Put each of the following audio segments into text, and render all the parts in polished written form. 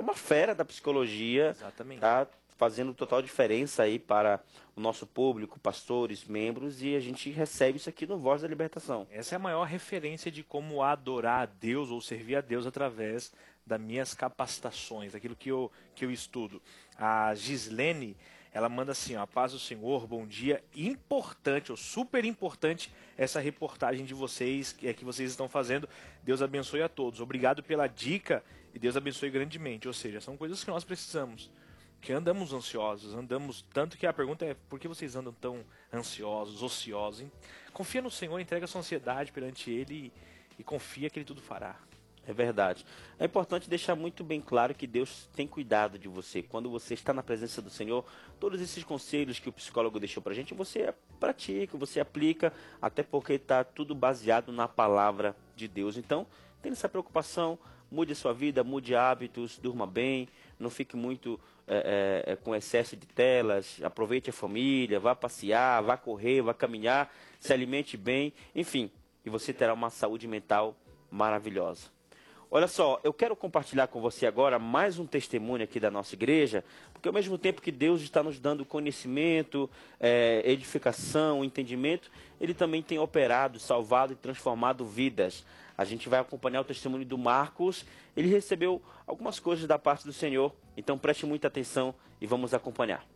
uma fera da psicologia. Exatamente. Tá fazendo total diferença aí para o nosso público, pastores, membros, e a gente recebe isso aqui no Voz da Libertação. Essa é a maior referência de como adorar a Deus ou servir a Deus através das minhas capacitações, daquilo que eu estudo. A Gislene, ela manda assim, ó, a paz do Senhor, bom dia, importante, ou super importante, essa reportagem de vocês, que vocês estão fazendo. Deus abençoe a todos. Obrigado pela dica e Deus abençoe grandemente. Ou seja, são coisas que nós precisamos. Que andamos ansiosos, tanto que a pergunta é: por que vocês andam tão ansiosos, ociosos? Confia no Senhor, entrega a sua ansiedade perante Ele e confia que Ele tudo fará. É verdade. É importante deixar muito bem claro que Deus tem cuidado de você. Quando você está na presença do Senhor, todos esses conselhos que o psicólogo deixou pra gente, você pratica, você aplica, até porque está tudo baseado na palavra de Deus. Então, tenha essa preocupação, mude a sua vida, mude hábitos, durma bem, não fique muito com excesso de telas, aproveite a família, vá passear, vá correr, vá caminhar, se alimente bem, enfim, e você terá uma saúde mental maravilhosa. Olha só, eu quero compartilhar com você agora mais um testemunho aqui da nossa igreja, porque ao mesmo tempo que Deus está nos dando conhecimento, edificação, entendimento, Ele também tem operado, salvado e transformado vidas. A gente vai acompanhar o testemunho do Marcos. Ele recebeu algumas coisas da parte do Senhor, então preste muita atenção e vamos acompanhar.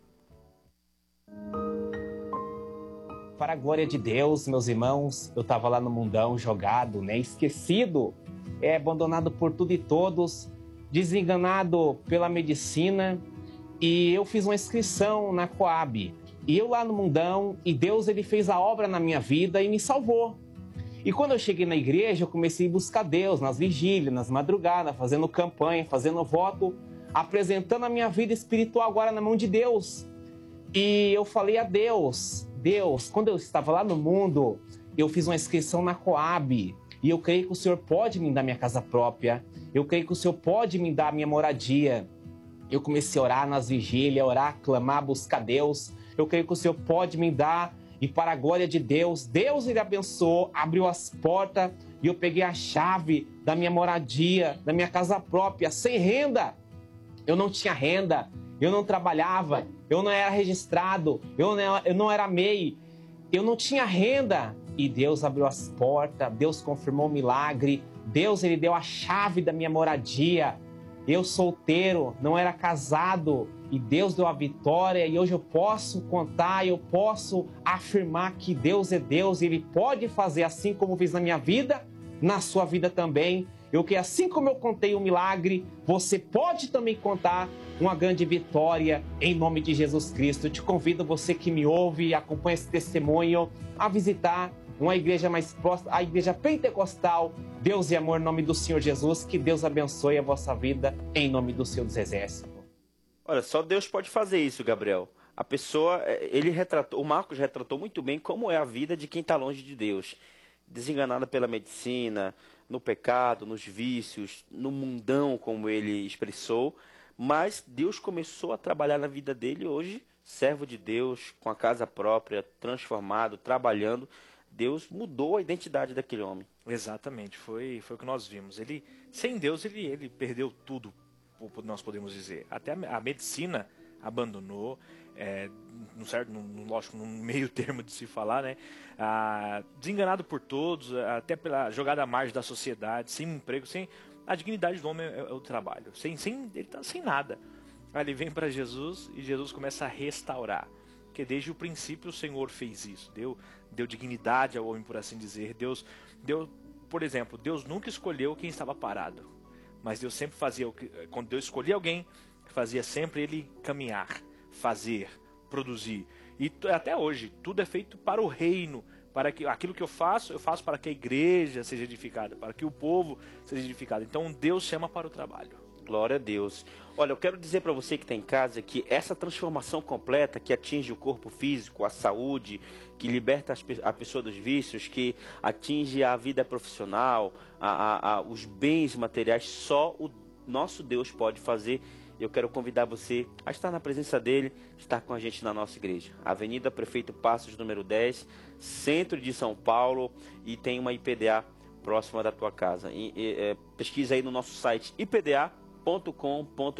Para a glória de Deus, meus irmãos, eu estava lá no mundão jogado, né, esquecido, abandonado por tudo e todos, desenganado pela medicina, e eu fiz uma inscrição na Coab. E eu lá no mundão, e Deus ele fez a obra na minha vida e me salvou. E quando eu cheguei na igreja, eu comecei a buscar Deus nas vigílias, nas madrugadas, fazendo campanha, fazendo voto, apresentando a minha vida espiritual agora na mão de Deus. E eu falei a Deus, quando eu estava lá no mundo, eu fiz uma inscrição na Coab, e eu creio que o Senhor pode me dar minha casa própria, eu creio que o Senhor pode me dar minha moradia. Eu comecei a orar nas vigílias, orar, clamar, buscar Deus. Eu creio que o Senhor pode me dar, e para a glória de Deus, Deus ele abençoou, abriu as portas, e eu peguei a chave da minha moradia, da minha casa própria, sem renda. Eu não tinha renda, eu não trabalhava, eu não era registrado, eu não era MEI, eu não tinha renda. E Deus abriu as portas, Deus confirmou o milagre, Deus ele deu a chave da minha moradia. Eu solteiro, não era casado, e Deus deu a vitória, e hoje eu posso contar, eu posso afirmar que Deus é Deus, e Ele pode fazer assim como fez na minha vida, na sua vida também. Eu que assim como eu contei um milagre, você pode também contar uma grande vitória em nome de Jesus Cristo. Eu te convido, você que me ouve e acompanha esse testemunho, a visitar uma igreja mais próxima, a igreja pentecostal, Deus e Amor, em nome do Senhor Jesus. Que Deus abençoe a vossa vida em nome do Senhor dos Exércitos. Olha, só Deus pode fazer isso, Gabriel. A pessoa, o Marcos retratou muito bem como é a vida de quem está longe de Deus. Desenganada pela medicina, no pecado, nos vícios, no mundão, como ele expressou. Mas Deus começou a trabalhar na vida dele hoje, servo de Deus, com a casa própria, transformado, trabalhando. Deus mudou a identidade daquele homem. Exatamente, foi o que nós vimos. Sem Deus, ele perdeu tudo, nós podemos dizer. Até a medicina abandonou, lógico, no meio termo de se falar, né? Desenganado por todos, até pela jogada à margem da sociedade, sem emprego, sem a dignidade do homem é o trabalho. Ele está sem nada. Aí ele vem para Jesus e Jesus começa a restaurar. Porque desde o princípio o Senhor fez isso, deu dignidade ao homem, por assim dizer. Por exemplo, Deus nunca escolheu quem estava parado, mas Deus sempre fazia, quando Deus escolhia alguém, fazia sempre ele caminhar, fazer, produzir. E até hoje, tudo é feito para o reino, para que aquilo que eu faço para que a igreja seja edificada, para que o povo seja edificado. Então Deus chama para o trabalho. Glória a Deus. Olha, eu quero dizer para você que está em casa que essa transformação completa que atinge o corpo físico, a saúde, que liberta a pessoa dos vícios, que atinge a vida profissional, os bens materiais, só o nosso Deus pode fazer. Eu quero convidar você a estar na presença dele, estar com a gente na nossa igreja. Avenida Prefeito Passos, número 10, centro de São Paulo, e tem uma IPDA próxima da tua casa. Pesquisa aí no nosso site ipda.com.br.